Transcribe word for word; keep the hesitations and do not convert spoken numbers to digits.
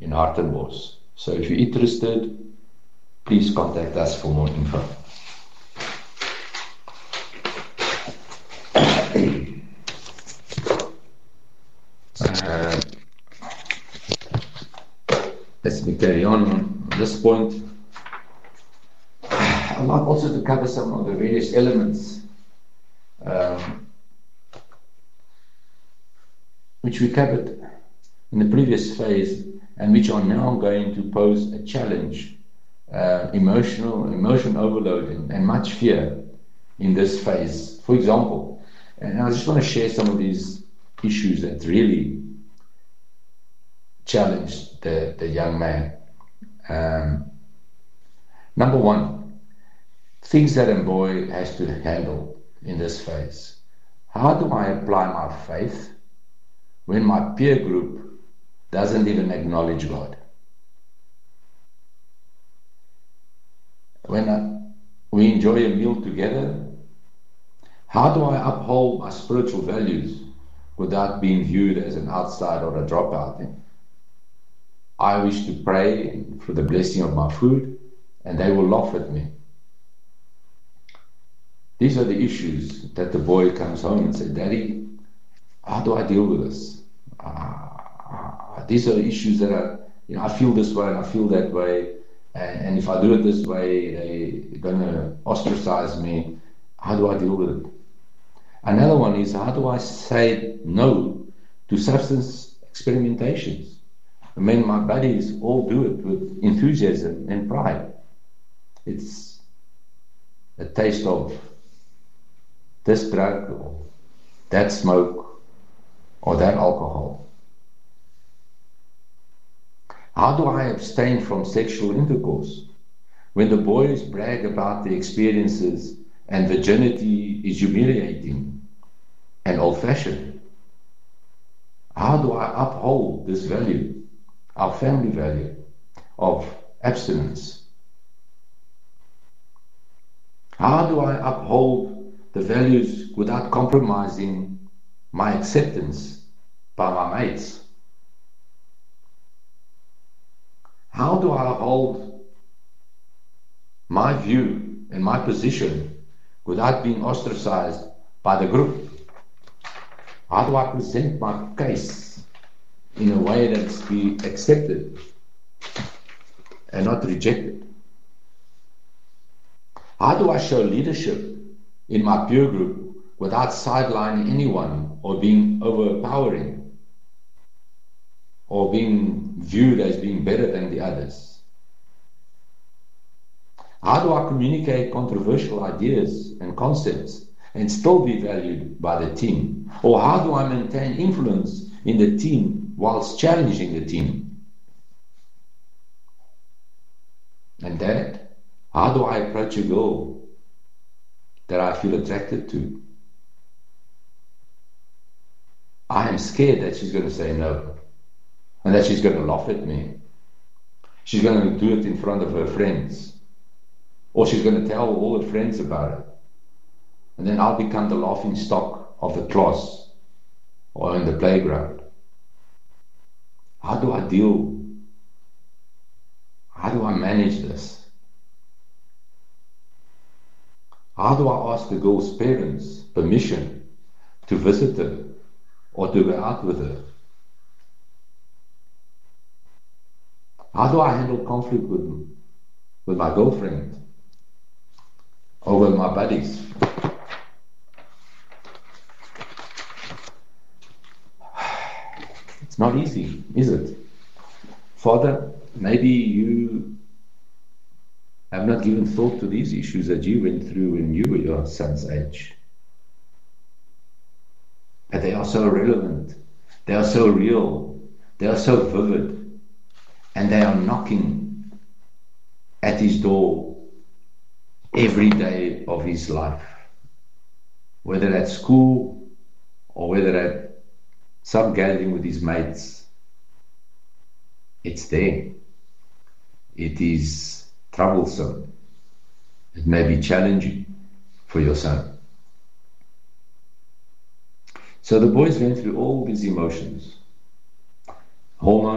in Hartenbos. So if you're interested, please contact us for more info. Uh, let's me carry on on this point. I'd like also to cover some of the various elements um, which we covered in the previous phase and which are now going to pose a challenge, uh, emotional, emotion overload and, and much fear in this phase. For example, and I just want to share some of these issues that really challenged the, the young man. Um, number one, things that a boy has to handle in this phase. How do I apply my faith when my peer group doesn't even acknowledge God? When I, we enjoy a meal together, how do I uphold my spiritual values without being viewed as an outsider or a dropout? I wish to pray for the blessing of my food, and they will laugh at me. These are the issues that the boy comes home and says, Daddy, how do I deal with this? Uh, these are issues that are, you know, I feel this way and I feel that way, and, and if I do it this way, they're going to ostracize me. How do I deal with it? Another one is, how do I say no to substance experimentations? I mean, my buddies all do it with enthusiasm and pride. It's a taste of this drug or that smoke or that alcohol. How do I abstain from sexual intercourse when the boys brag about their experiences and virginity is humiliating and old-fashioned? How do I uphold this value, our family value of abstinence? How do I uphold the values without compromising my acceptance by my mates? How do I uphold my view and my position without being ostracized by the group? How do I present my case in a way that's be accepted and not rejected? How do I show leadership in my peer group without sidelining anyone or being overpowering or being viewed as being better than the others? How do I communicate controversial ideas and concepts and still be valued by the team? Or how do I maintain influence in the team whilst challenging the team? And Dad, how do I approach a girl that I feel attracted to? I am scared that she's going to say no and that she's going to laugh at me. She's going to do it in front of her friends, or she's going to tell all her friends about it, and then I'll become the laughing stock of the class or in the playground. How do I deal? How do I manage this? How do I ask the girl's parents permission to visit her or to go out with her? How do I handle conflict with, with my girlfriend or with my buddies? It's not easy, is it? Father, maybe you have not given thought to these issues that you went through when you were your son's age. But they are so relevant, they are so real, they are so vivid, and they are knocking at his door every day of his life. Whether at school or whether at some gathering with his mates, it's there. It is troublesome. It may be challenging for your son. So the boy's going through all these emotions, hormones,